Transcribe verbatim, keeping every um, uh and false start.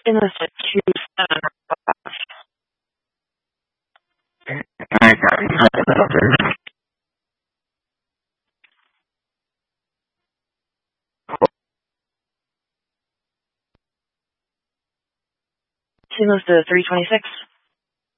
In the two seven five. I got it. Two moves to three twenty six.